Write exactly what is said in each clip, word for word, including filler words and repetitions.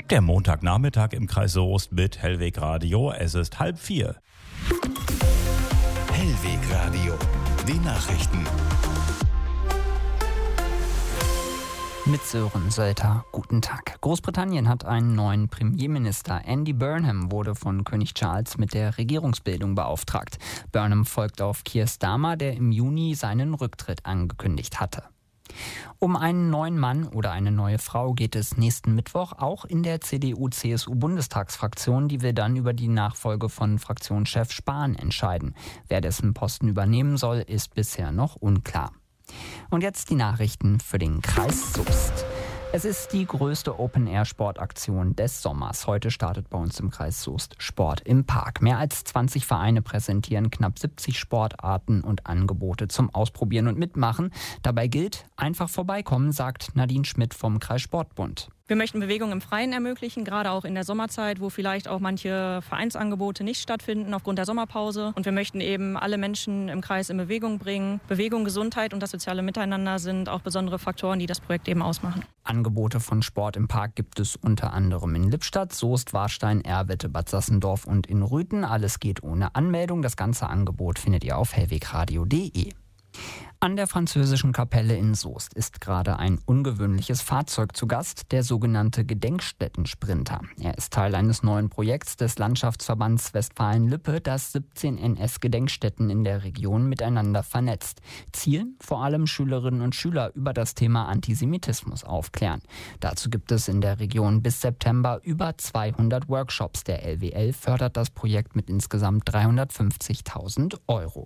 Der Montagnachmittag im Kreis Soest mit Hellweg Radio. Es ist halb vier. Hellweg Radio, die Nachrichten. Mit Sören Sölter, guten Tag. Großbritannien hat einen neuen Premierminister. Andy Burnham wurde von König Charles mit der Regierungsbildung beauftragt. Burnham folgt auf Keir Starmer, der im Juni seinen Rücktritt angekündigt hatte. Um einen neuen Mann oder eine neue Frau geht es nächsten Mittwoch auch in der C D U C S U-Bundestagsfraktion. Die will dann über die Nachfolge von Fraktionschef Spahn entscheiden. Wer dessen Posten übernehmen soll, ist bisher noch unklar. Und jetzt die Nachrichten für den Kreis Soest. Es ist die größte Open-Air-Sportaktion des Sommers. Heute startet bei uns im Kreis Soest Sport im Park. Mehr als zwanzig Vereine präsentieren knapp siebzig Sportarten und Angebote zum Ausprobieren und Mitmachen. Dabei gilt, einfach vorbeikommen, sagt Nadine Schmidt vom Kreissportbund. Wir möchten Bewegung im Freien ermöglichen, gerade auch in der Sommerzeit, wo vielleicht auch manche Vereinsangebote nicht stattfinden aufgrund der Sommerpause. Und wir möchten eben alle Menschen im Kreis in Bewegung bringen. Bewegung, Gesundheit und das soziale Miteinander sind auch besondere Faktoren, die das Projekt eben ausmachen. Angebote von Sport im Park gibt es unter anderem in Lippstadt, Soest, Warstein, Erwitte, Bad Sassendorf und in Rüthen. Alles geht ohne Anmeldung. Das ganze Angebot findet ihr auf hellwegradio punkt de. An der französischen Kapelle in Soest ist gerade ein ungewöhnliches Fahrzeug zu Gast, der sogenannte Gedenkstätten-Sprinter. Er ist Teil eines neuen Projekts des Landschaftsverbands Westfalen-Lippe, das siebzehn N S-Gedenkstätten in der Region miteinander vernetzt. Ziel, vor allem Schülerinnen und Schüler über das Thema Antisemitismus aufklären. Dazu gibt es in der Region bis September über zweihundert Workshops. Der L W L fördert das Projekt mit insgesamt dreihundertfünfzigtausend Euro.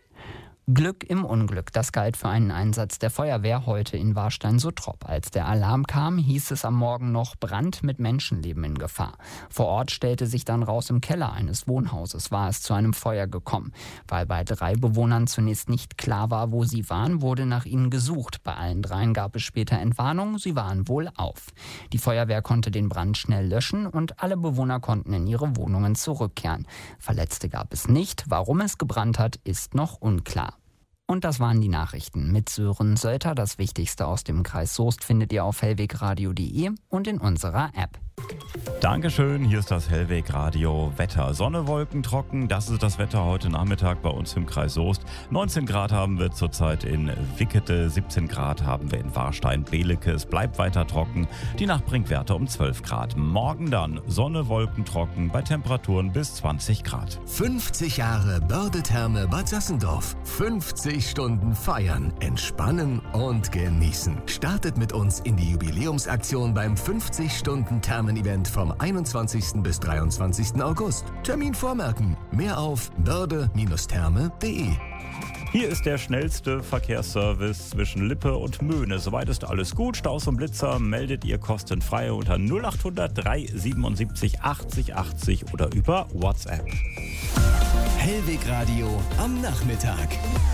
Glück im Unglück, das galt für einen Einsatz der Feuerwehr heute in Warstein-Sottrop. Als der Alarm kam, hieß es am Morgen noch Brand mit Menschenleben in Gefahr. Vor Ort stellte sich dann raus, im Keller eines Wohnhauses war es zu einem Feuer gekommen. Weil bei drei Bewohnern zunächst nicht klar war, wo sie waren, wurde nach ihnen gesucht. Bei allen dreien gab es später Entwarnung, sie waren wohl auf. Die Feuerwehr konnte den Brand schnell löschen und alle Bewohner konnten in ihre Wohnungen zurückkehren. Verletzte gab es nicht, warum es gebrannt hat, ist noch unklar. Und das waren die Nachrichten mit Sören Sölter. Das Wichtigste aus dem Kreis Soest findet ihr auf hellwegradio punkt de und in unserer App. Dankeschön, hier ist das Hellweg Radio Wetter. Sonne, Wolken, trocken, das ist das Wetter heute Nachmittag bei uns im Kreis Soest. neunzehn Grad haben wir zurzeit in Wickede, siebzehn Grad haben wir in Warstein-Belecke. Es bleibt weiter trocken. Die Nacht bringt Werte um zwölf Grad. Morgen dann Sonne, Wolken, trocken bei Temperaturen bis zwanzig Grad. fünfzig Jahre Börde-Therme Bad Sassendorf. fünfzig Stunden feiern, entspannen und genießen. Startet mit uns in die Jubiläumsaktion beim fünfzig Stunden Thermen-Event vom einundzwanzigsten bis dreiundzwanzigsten August. Termin vormerken. Mehr auf börde Therme punkt de. Hier ist der schnellste Verkehrsservice zwischen Lippe und Möhne. Soweit ist alles gut. Staus und Blitzer meldet ihr kostenfrei unter null achthundert drei siebenundsiebzig achtzig achtzig oder über WhatsApp. Hellweg Radio am Nachmittag.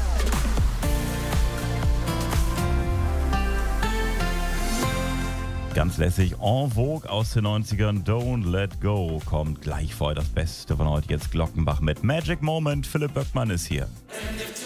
Ganz lässig, en vogue aus den neunzigern, Don't Let Go kommt gleich vor. Das Beste von heute jetzt Glockenbach mit Magic Moment. Philipp Böckmann ist hier.